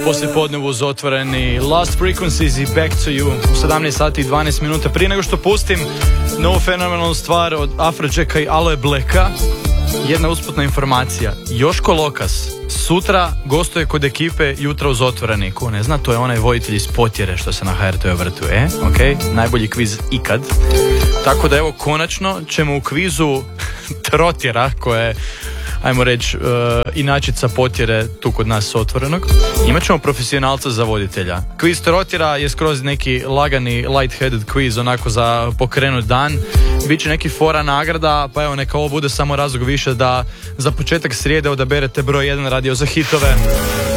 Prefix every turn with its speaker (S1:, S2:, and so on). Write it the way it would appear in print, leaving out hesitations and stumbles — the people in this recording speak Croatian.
S1: Poslijepodnevu uz Otvoreni, Lost Frequencies i Back to You u 17 sati i 12 minuta. Prije nego što pustim novu fenomenalnu stvar od Afrođeka i Aloe Blacka, jedna usputna informacija. Joško Lokas sutra gostuje kod ekipe Jutra uz Otvoreni. Ko ne zna, to je onaj voditelj iz Potjere što se na HRT-u vrtuje. Najbolji kviz ikad. Tako da evo, konačno ćemo u kvizu Trotjera, koja je, ajmo reći, inačica Potjere tu kod nas Otvorenog, imat ćemo profesionalca za voditelja. Kviz Trotjera je skroz neki lagani light-headed kviz, onako za pokrenut dan. Biće neki fora nagrada, pa evo, neka ovo bude samo razlog više da za početak srijede odaberete broj 1 radio za hitove.